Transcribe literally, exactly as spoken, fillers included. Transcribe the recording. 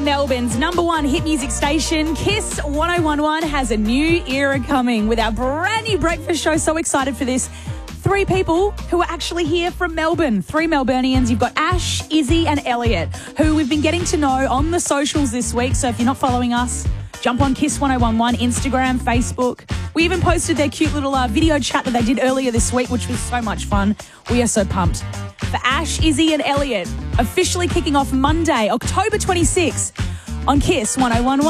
Melbourne's number one hit music station, Kiss one oh one one, has a new era coming with our brand new breakfast show. So excited for this. Three people who are actually here from Melbourne. Three Melburnians. You've got Ash, Izzy and Elliot, who we've been getting to know on the socials this week. So if you're not following us, jump on Kiss one oh one one, Instagram, Facebook. We even posted their cute little uh, video chat that they did earlier this week, which was so much fun. We are so pumped. For Ash, Izzy and Elliot, officially kicking off Monday, October twenty-sixth on Kiss one oh one one.